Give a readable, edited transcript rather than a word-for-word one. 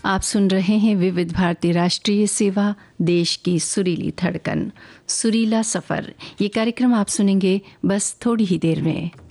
आप सुन रहे हैं विविध भारती राष्ट्रीय सेवा, देश की सुरीली धड़कन, सुरीला सफ़र। ये कार्यक्रम आप सुनेंगे बस थोड़ी ही देर में।